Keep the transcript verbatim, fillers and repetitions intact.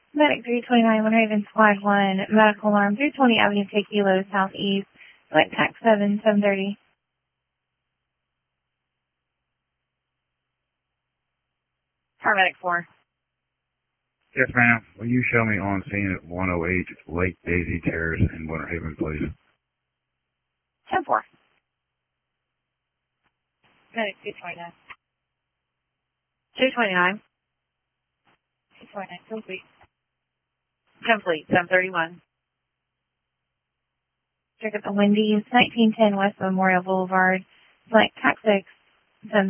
Medic three twenty-nine, Winter Haven Squad one, medical alarm, three twenty Avenue Tequila, southeast, select tax seven, seven thirty. Paramedic four. Yes, ma'am. Will you show me on scene at one oh eight Lake Daisy Terrace in Winter Haven, please? ten four. Medic two twenty-nine. two twenty-nine. two twenty-nine, complete. Complete, seven thirty-one. Check out the Wendy's, nineteen ten West Memorial Boulevard, select tax six,